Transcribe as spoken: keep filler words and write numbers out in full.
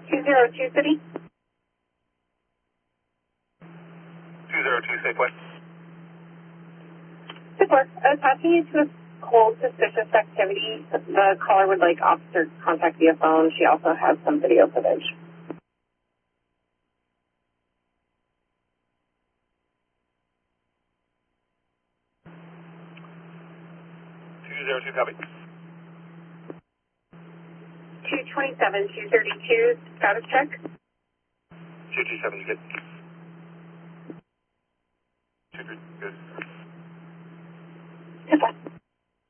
two zero two City. two zero two, Safeway. Support. I was passing you to a cold suspicious activity. The caller would like officer contact via phone. She also has some video footage. two zero two, copy. two twenty-seven, two thirty-two, status check. two two seven, good. two three, good. Goodbye.